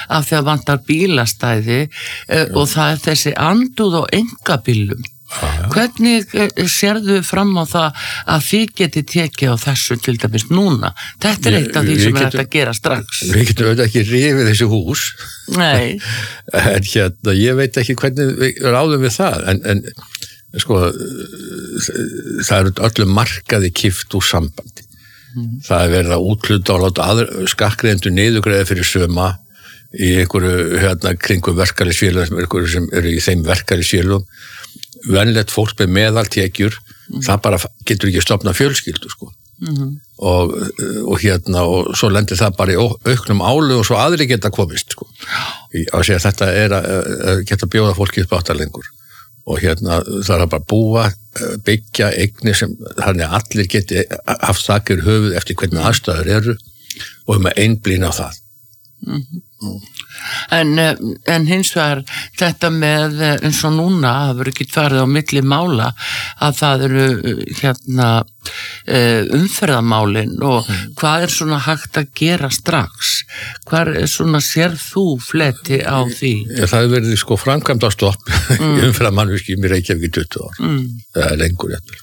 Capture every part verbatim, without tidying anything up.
af því að vantar bílastæði uh, og það er þessi andúð á einkabílum. Aha. Hvernig sérðu fram á það að þið geti tekið á þessu til dæmis núna? Þetta er eitt af því sem er hægt að gera strax. Við getum auðvitað ekki rifið þessi hús. Nei. En hérna, ég veit ekki hvernig við ráðum við það, en, en sko, það eru öllum markaði kipt úr sambandi. Mm. Það er verið að útluta og láta skakkgreiðendur niðurgreiða fyrir söma í einhverju hérna kringum verkalýðsfélögum sem eru í þeim verkalýðsfélögum. Venlegt fólk með meðaltekjur, mm. það bara getur ekki stofna fjölskyldu, sko. Mm-hmm. og, og hérna, og svo lendir það bara í auknum álu og svo aðri geta komist, sko. Í, að segja þetta er að, að geta bjóða fólki upp áttar lengur. Og hérna, það er að bara búa, byggja eignir sem, þannig að allir geti haft þakkir höfuð eftir hvernig aðstæður eru og um að einblína á það. Mm-hmm. Mm. En, en hins vegar þetta með eins og núna það verður ekki farið á milli mála að það eru hérna umferðamálin og mm. hvað er svona hægt að gera strax? Hvað er svona sér þú fleti á því? Ja, það er verið sko framkvæmda stopp mm. í umferðamannvirkjum í Reykjavík í tuttugu ár. Mm. Það er lengur jafnvel.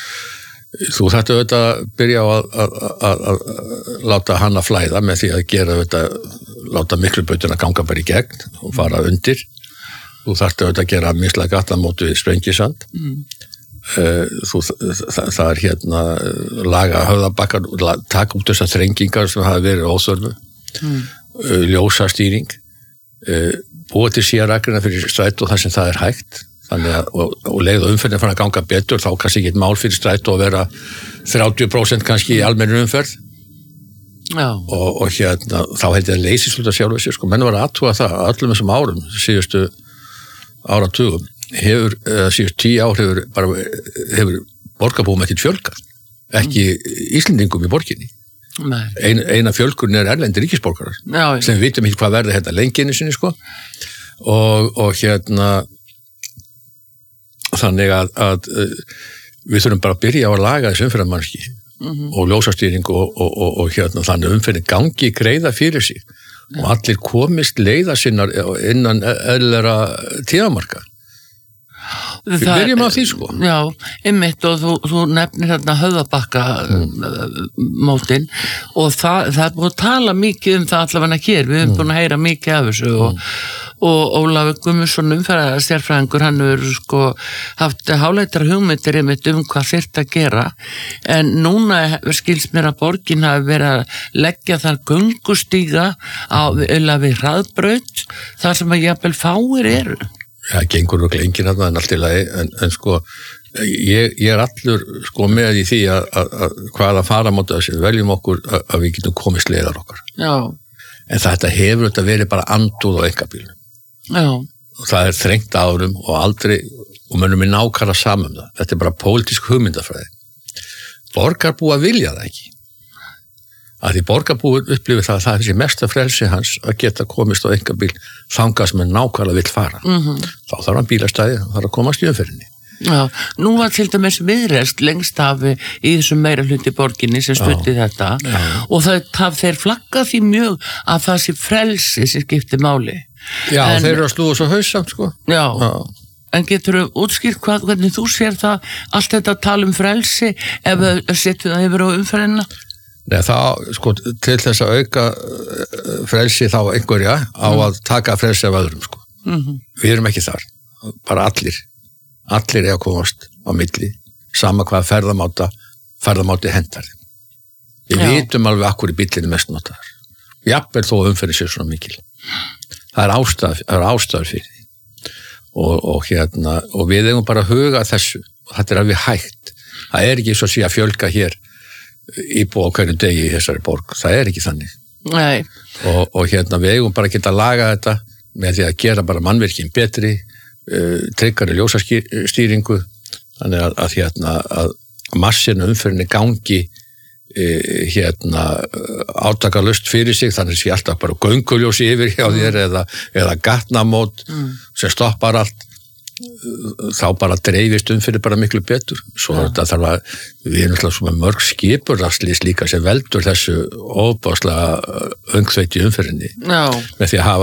Þú þarft auðvitað að byrja á að, að, að, að láta hana flæða með því að gera auðvitað, láta miklubrautina ganga bara í gegn og fara undir. Þú þarft auðvitað að gera misla gattamóti Sprengisand. Mm. Þú, það, það er hérna laga höfðabakkar, taka út þessar þrengingar sem hafa verið óþörfu, mm. ljósastýring, búa til síðarakrina fyrir strætó þar sem það er hægt. Þannig að, og, og leið og umferðin fann að ganga betur, þá kannski ekki mál fyrir strætó að vera þrjátíu prósent kannski í almennri umferð. Já. Og, og hérna, þá held ég að leysist út að sjálfa sér, sko, menn var að athúa það, öllum þessum árum, síðustu áratugum, hefur, eða síðustu tíu ár hefur bara, hefur borgarbúum ekkert fjölgað, ekki mm. Íslendingum í borginni. Ein, eina fjölgun er erlendir ríkisborgarar, já, já. Sem við vitum ekki hvað verði hérna lenginni sinni, sko, og, og hérna, þannig að, að við þurfum bara að byrja á að laga þessu umferðarmannski mm-hmm. og ljósastýring og, og, og, og hérna þannig umferðin gangi greiða fyrir sig ja. Og allir komist leiða sinnar innan eðlera tímamarka. Við það, byrjum á því, sko. Já, einmitt og þú, þú nefnir þarna höfðabakka mm. mótin og það, það er búin að tala mikið um það allavega hér, við erum mm. búin að heyra mikið af þessu og mm. og Ólafur Guðmundsson umferðar sérfræðingur, hann hefur sko haft háleitar hugmyndir einmitt um hvað þyrfti að gera, en núna skilst mér að borgin hafi verið að leggja þar göngustíga á við hraðbraut, þar sem að jafnvel fáir eru. Já, gengur og glengir þarna en allt í lagi, en, en sko ég, ég er allur sko með í því að, að, að hvað að fara móta þessi, veljum okkur að, að við getum komist leiðar okkar. Já. En þetta hefur þetta verið bara andúð á einkabílum. Já. Og það er þrengt árum og aldrei, og mönnum er nákvæmlega saman um það. Þetta er bara pólitísk hugmyndafræði. Borgarbúa vilja það ekki. Að því borgarbúin upplifir það að það er þessi mesta frelsi hans að geta komist á einkabíl þangað sem hann nákvæmlega vill fara. Mm-hmm. Þá þarf hann bílastæði, þá þarf að komast í umferðinni. Já, nú var til dæmis Viðreisn lengst af í þessum meira hluti borginni sem stutti þetta já. Og það, það þeir flagga því mjög að það sé frelsi sem skiptir máli. Já, en, þeir eru að slúða svo hausamt, sko. Já, já. En getur þú útskýrt hvað, hvernig þú sér það, allt þetta tala um frelsi ef við setjum það yfir á umferðina? Nei, það, sko, til þess að auka frelsi þá einhverja á að taka frelsi af öðrum, sko. Mm-hmm. Við erum ekki þar, bara allir. Allir er að komast á milli, sama hvað ferðamáta, ferðamáti hendar. Við Já. Vitum alveg akkur í bílinni mest notaðar. Jafnvel þó umferðin sér svona mikil. Það er ástæð, það er ástæður fyrir því. Og, og hérna, og við eigum bara að huga þessu, og þetta er alveg hægt. Það er ekki svo að sé að fjölga hér íbúa á hverjum degi í þessari borg. Það er ekki þannig. Nei. Og, og hérna, við eigum bara að geta að laga þetta með því að gera bara mannvirkin betri, uh, tryggari ljósastýringu, þannig að, að hérna, að massinu umferðinni gangi uh, hérna átakalust fyrir sig, þannig að sé alltaf bara gönguljósi yfir hjá þér mm. eða, eða gatnamót mm. sem stoppar allt. Þá bara dreifist umfyrir bara miklu betur. Svo ja. Þetta þarf að, við erum alltaf svona mörg skipurrastlýs líka sem veldur þessu óbáslega öngþveiti umfyrinni. Já. Með því að hafa